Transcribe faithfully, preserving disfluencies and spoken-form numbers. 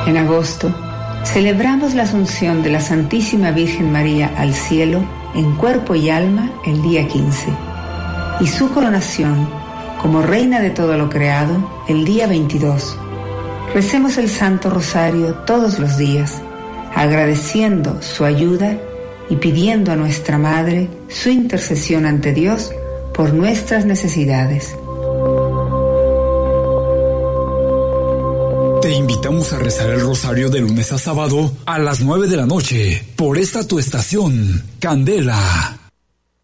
En agosto, celebramos la Asunción de la Santísima Virgen María al cielo en cuerpo y alma el día quince y su coronación como Reina de todo lo creado el día veintidós. Recemos el Santo Rosario todos los días, agradeciendo su ayuda y pidiendo a nuestra Madre su intercesión ante Dios por nuestras necesidades. Te invitamos a rezar el rosario de lunes a sábado a las nueve de la noche por esta tu estación, Candela.